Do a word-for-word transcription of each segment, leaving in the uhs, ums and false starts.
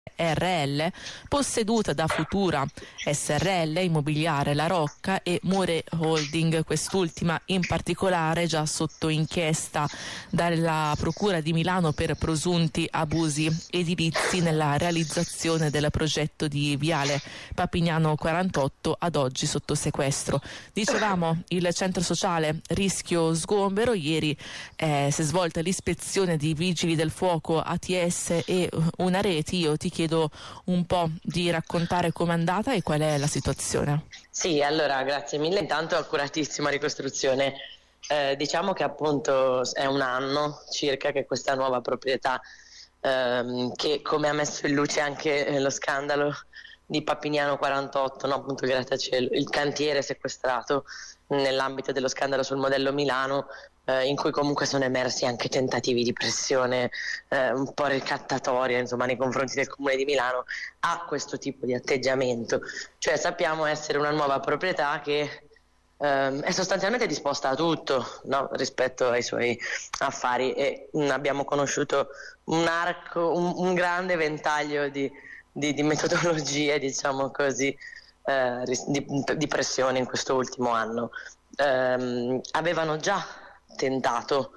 R L, posseduta da Futura S R L, Immobiliare La Rocca e Mure Holding, quest'ultima in particolare già sotto inchiesta dalla Procura di Milano per presunti abusi edilizi nella realizzazione del progetto di Viale Papignano quarantotto, ad oggi sotto sequestro. Dicevamo, il centro sociale Rischio Sgombero, ieri eh, si è svolta l'ispezione di vigili del fuoco, A T S e una rete. Io ti chiedo un po' di raccontare com'è andata e qual è la situazione. Sì, allora grazie mille, intanto accuratissima ricostruzione. Eh, diciamo che appunto è un anno circa che questa nuova proprietà, ehm, che come ha messo in luce anche eh, lo scandalo di Papignano quarantotto, no? Appunto il grattacielo, il cantiere sequestrato nell'ambito dello scandalo sul modello Milano, eh, in cui comunque sono emersi anche tentativi di pressione eh, un po' ricattatoria, insomma, nei confronti del Comune di Milano, ha questo tipo di atteggiamento. Cioè sappiamo essere una nuova proprietà che ehm, è sostanzialmente disposta a tutto, no? Rispetto ai suoi affari, e mh, abbiamo conosciuto un arco, un, un grande ventaglio di, di, di metodologie, diciamo così, eh, di, di pressione in questo ultimo anno. Eh, avevano già tentato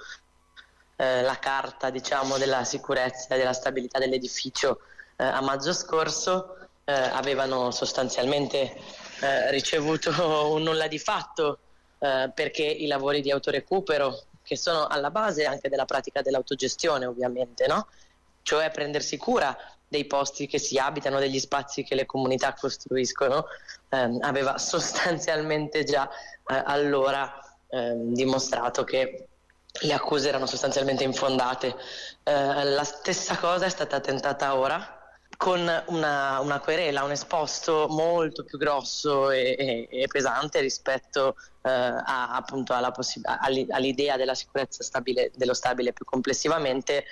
eh, la carta, diciamo, della sicurezza e della stabilità dell'edificio eh, a maggio scorso, eh, avevano sostanzialmente eh, ricevuto un nulla di fatto eh, perché i lavori di autorecupero, che sono alla base anche della pratica dell'autogestione ovviamente, no? Cioè prendersi cura dei posti che si abitano, degli spazi che le comunità costruiscono, ehm, aveva sostanzialmente già eh, allora ehm, dimostrato che le accuse erano sostanzialmente infondate. Eh, la stessa cosa è stata tentata ora con una, una querela, un esposto molto più grosso e, e, e pesante rispetto eh, a, appunto alla possib- all'idea della sicurezza stabile, dello stabile più complessivamente.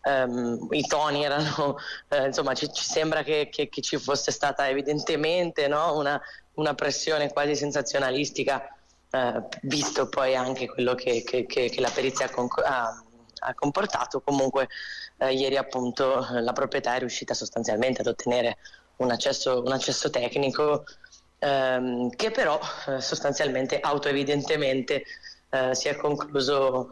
Um, I toni erano, eh, insomma, ci, ci sembra che, che, che ci fosse stata evidentemente, no? una, una pressione quasi sensazionalistica, eh, visto poi anche quello che, che, che, che la perizia ha, ha comportato. Comunque eh, ieri appunto la proprietà è riuscita sostanzialmente ad ottenere un accesso, un accesso tecnico ehm, che però eh, sostanzialmente autoevidentemente eh, si è concluso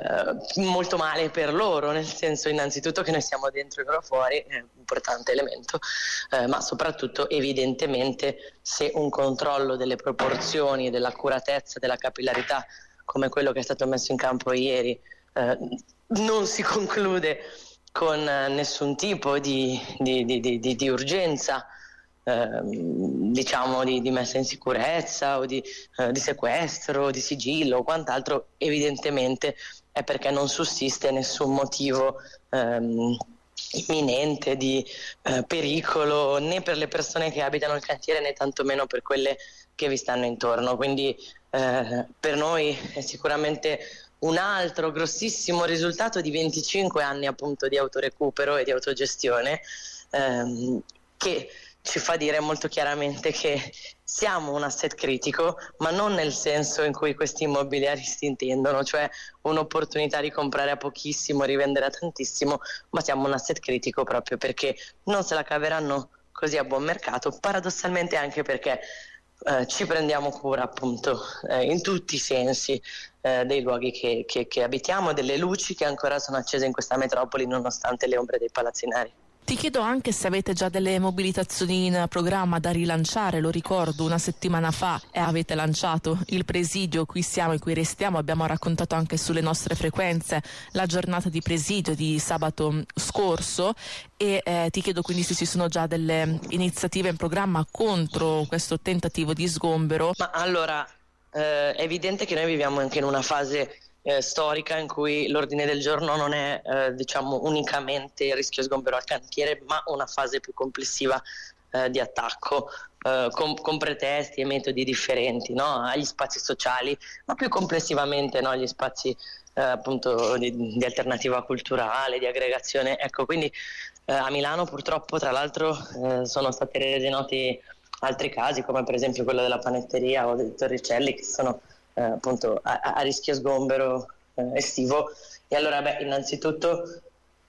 Uh, molto male per loro, nel senso innanzitutto che noi siamo dentro e loro fuori, è un importante elemento, uh, ma soprattutto evidentemente se un controllo delle proporzioni, dell'accuratezza, della capillarità come quello che è stato messo in campo ieri uh, non si conclude con uh, nessun tipo di, di, di, di, di urgenza, Uh, diciamo di, di messa in sicurezza o di, uh, di sequestro, di sigillo o quant'altro, evidentemente è perché non sussiste nessun motivo um, imminente di uh, pericolo né per le persone che abitano il cantiere né tantomeno per quelle che vi stanno intorno. Quindi uh, per noi è sicuramente un altro grossissimo risultato di venticinque anni appunto di autorecupero e di autogestione, um, che ci fa dire molto chiaramente che siamo un asset critico, ma non nel senso in cui questi immobiliaristi intendono, cioè un'opportunità di comprare a pochissimo, rivendere a tantissimo, ma siamo un asset critico proprio perché non se la caveranno così a buon mercato, paradossalmente anche perché eh, ci prendiamo cura appunto eh, in tutti i sensi eh, dei luoghi che, che, che abitiamo, delle luci che ancora sono accese in questa metropoli nonostante le ombre dei palazzinari. Ti chiedo anche se avete già delle mobilitazioni in programma da rilanciare. Lo ricordo, una settimana fa eh, avete lanciato il presidio Qui siamo e qui restiamo. Abbiamo raccontato anche sulle nostre frequenze la giornata di presidio di sabato scorso e eh, ti chiedo quindi se ci sono già delle iniziative in programma contro questo tentativo di sgombero. Ma allora, eh, è evidente che noi viviamo anche in una fase Eh, storica in cui l'ordine del giorno non è eh, diciamo unicamente il rischio sgombero al cantiere, ma una fase più complessiva eh, di attacco eh, con, con pretesti e metodi differenti, no? Agli spazi sociali, ma più complessivamente, no? Agli spazi eh, appunto di, di alternativa culturale, di aggregazione. Ecco, quindi eh, a Milano purtroppo tra l'altro eh, sono stati resi noti altri casi, come per esempio quello della panetteria o dei Torricelli, che sono Eh, appunto a, a rischio sgombero eh, estivo. E allora beh, innanzitutto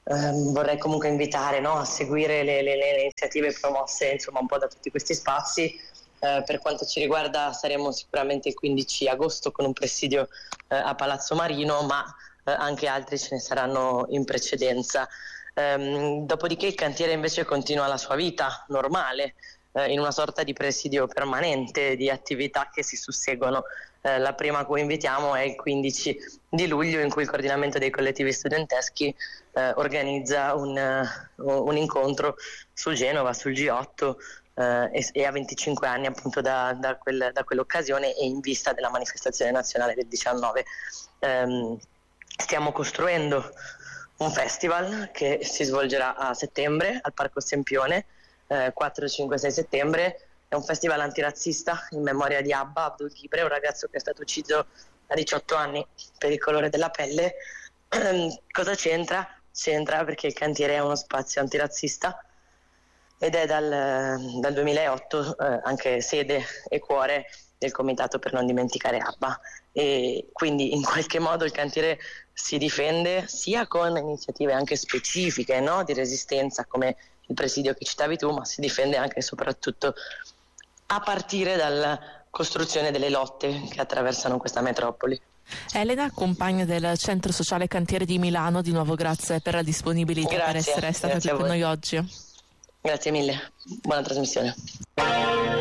ehm, vorrei comunque invitare, no, a seguire le, le, le iniziative promosse insomma un po' da tutti questi spazi. Eh, per quanto ci riguarda saremo sicuramente il quindici agosto con un presidio eh, a Palazzo Marino, ma eh, anche altri ce ne saranno in precedenza. Ehm, dopodiché il cantiere invece continua la sua vita normale, eh, in una sorta di presidio permanente di attività che si susseguono. Eh, la prima a cui invitiamo è il quindici di luglio, in cui il coordinamento dei collettivi studenteschi eh, organizza un, uh, un incontro su Genova, sul G otto, eh, e, e a venticinque anni appunto da, da, quel, da quell'occasione e in vista della manifestazione nazionale del diciannove. Um, stiamo costruendo un festival che si svolgerà a settembre al Parco Sempione, eh, quattro, cinque, sei settembre. È un festival antirazzista in memoria di Abba Abdul Ghibre, un ragazzo che è stato ucciso a diciotto anni per il colore della pelle. Cosa c'entra? C'entra perché il cantiere è uno spazio antirazzista ed è dal, dal duemilaotto eh, anche sede e cuore del Comitato per non dimenticare Abba, e quindi in qualche modo il cantiere si difende sia con iniziative anche specifiche, no, di resistenza come il presidio che citavi tu, ma si difende anche e soprattutto a partire dalla costruzione delle lotte che attraversano questa metropoli. Elena, compagna del Centro Sociale Cantiere di Milano, di nuovo grazie per la disponibilità, grazie, per essere stata qui con noi oggi. Grazie mille, buona trasmissione.